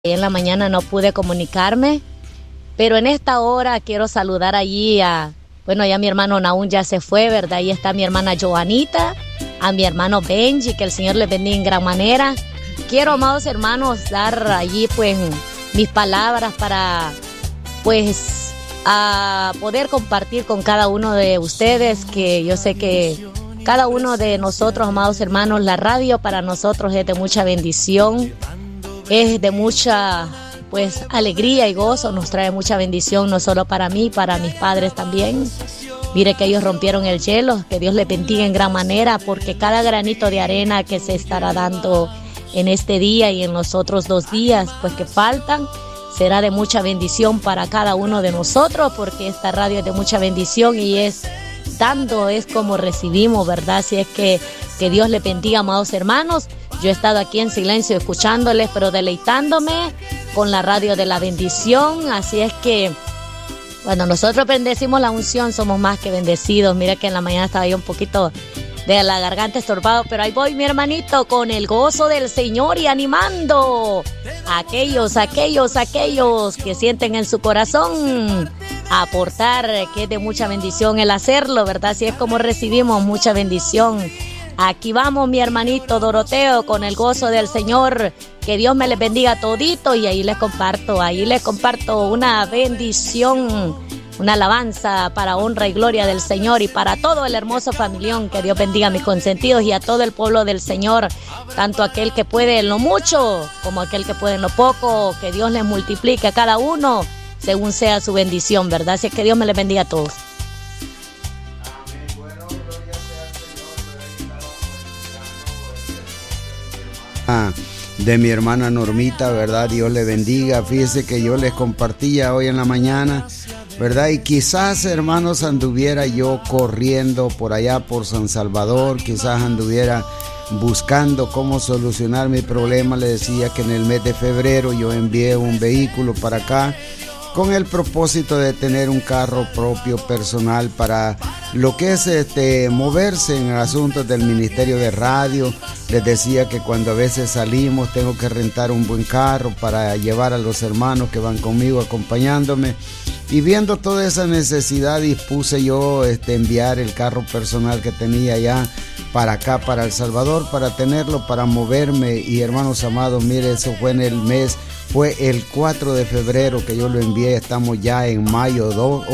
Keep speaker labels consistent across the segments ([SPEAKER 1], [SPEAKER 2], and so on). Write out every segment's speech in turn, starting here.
[SPEAKER 1] En la mañana no pude comunicarme, pero en esta hora quiero saludar allí ya mi hermano Naún ya se fue, ¿verdad? Ahí está mi hermana Joanita, a mi hermano Benji, que el Señor les bendiga en gran manera. Quiero, amados hermanos, dar allí pues mis palabras para a poder compartir con cada uno de ustedes, que yo sé que cada uno de nosotros, amados hermanos, la radio para nosotros es de mucha bendición, es de mucha alegría y gozo, nos trae mucha bendición, no solo para mí, para mis padres también. Mire que ellos rompieron el hielo, que Dios les bendiga en gran manera, porque cada granito de arena que se estará dando en este día y en los otros 2 días, pues que faltan, será de mucha bendición para cada uno de nosotros, porque esta radio es de mucha bendición y es dando, es como recibimos, ¿verdad? Así es que Dios les bendiga, amados hermanos. Yo he estado aquí en silencio escuchándoles, pero deleitándome con la radio de la bendición. Así es que cuando nosotros bendecimos la unción, somos más que bendecidos. Mira que en la mañana estaba yo un poquito de la garganta estorbado, pero ahí voy, mi hermanito, con el gozo del Señor y animando a aquellos que sienten en su corazón aportar, que es de mucha bendición el hacerlo, ¿verdad? Así es como recibimos mucha bendición. Aquí vamos, mi hermanito Doroteo, con el gozo del Señor. Que Dios me les bendiga todito, y ahí les comparto una bendición, una alabanza para honra y gloria del Señor y para todo el hermoso familión. Que Dios bendiga a mis consentidos y a todo el pueblo del Señor, tanto aquel que puede en lo mucho como aquel que puede en lo poco. Que Dios les multiplique a cada uno según sea su bendición, ¿verdad? Así que Dios me les bendiga a todos.
[SPEAKER 2] De mi hermana Normita, ¿verdad? Dios le bendiga. Fíjese que yo les compartía hoy en la mañana, ¿verdad? Y quizás, hermanos, anduviera yo corriendo por allá por San Salvador, quizás anduviera buscando cómo solucionar mi problema. Le decía que en el mes de febrero yo envié un vehículo para acá con el propósito de tener un carro propio personal para lo que es moverse en asuntos del ministerio de radio. Les decía que cuando a veces salimos tengo que rentar un buen carro para llevar a los hermanos que van conmigo acompañándome, y viendo toda esa necesidad dispuse yo enviar el carro personal que tenía ya para acá, para El Salvador, para tenerlo, para moverme. Y hermanos amados, mire, eso fue el 4 de febrero que yo lo envié. Estamos ya en mayo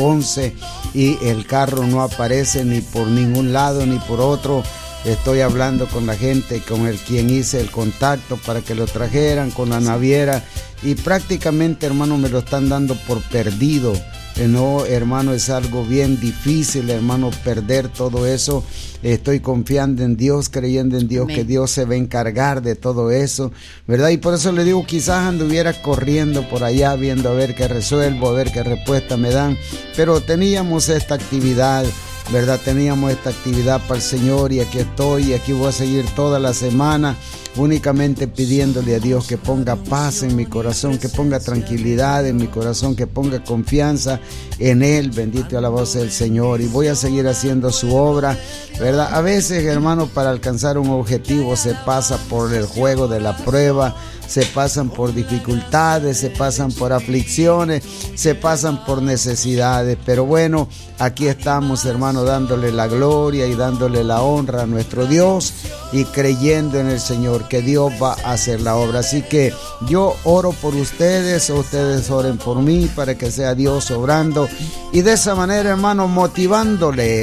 [SPEAKER 2] 11 y el carro no aparece ni por ningún lado ni por otro. Estoy hablando con la gente con quien hice el contacto para que lo trajeran, con la naviera, y prácticamente, hermano, me lo están dando por perdido. No, hermano, es algo bien difícil, hermano, perder todo eso. Estoy confiando en Dios, creyendo en Dios. Amén. Que Dios se va a encargar de todo eso, ¿verdad? Y por eso le digo, quizás anduviera corriendo por allá viendo a ver qué resuelvo, a ver qué respuesta me dan, pero teníamos esta actividad, ¿verdad? Teníamos esta actividad para el Señor, y aquí estoy, y aquí voy a seguir toda la semana, únicamente pidiéndole a Dios que ponga paz en mi corazón, que ponga tranquilidad en mi corazón, que ponga confianza en Él. Bendito y alabado sea el Señor, y voy a seguir haciendo su obra, ¿verdad? A veces, hermano, para alcanzar un objetivo se pasa por el juego de la prueba, se pasan por dificultades, se pasan por aflicciones, se pasan por necesidades, pero bueno, aquí estamos, hermano, dándole la gloria y dándole la honra a nuestro Dios y creyendo en el Señor, que Dios va a hacer la obra. Así que yo oro por ustedes, ustedes oren por mí, para que sea Dios obrando, y de esa manera, hermano, motivándole.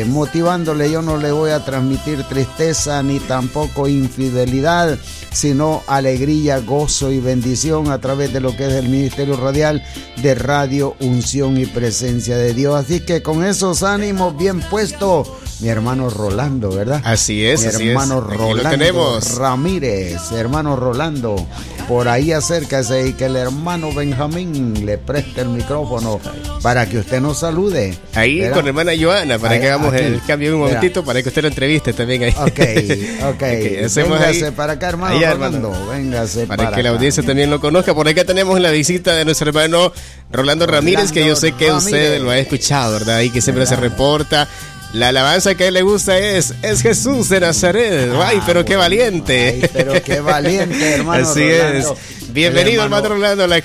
[SPEAKER 2] Yo no le voy a transmitir tristeza ni tampoco infidelidad, sino alegría, gozo y bendición a través de lo que es el ministerio radial de Radio Unción y Presencia de Dios. Así que con esos ánimos bien puestos, mi hermano Rolando, ¿verdad?
[SPEAKER 3] Así es,
[SPEAKER 2] mi hermano Rolando Ramírez, hermano Rolando, por ahí acérquese y que el hermano Benjamín le preste el micrófono para que usted nos salude.
[SPEAKER 3] Ahí, ¿verdad? Con hermana Joana, para que hagamos el cambio un momentito, para que usted lo entreviste también ahí.
[SPEAKER 2] Ok. Véngase para acá, hermano Rolando, véngase
[SPEAKER 3] para que la audiencia también lo conozca. Por acá tenemos la visita de nuestro hermano Rolando Ramírez, que yo sé que usted lo ha escuchado, ¿verdad? Y que siempre se reporta. La alabanza que a él le gusta es Jesús de Nazaret. Ay, pero qué valiente.
[SPEAKER 2] Ay, pero qué valiente, hermano.
[SPEAKER 3] Así
[SPEAKER 2] Rolando.
[SPEAKER 3] es. Bienvenido, hermano Rolando, a la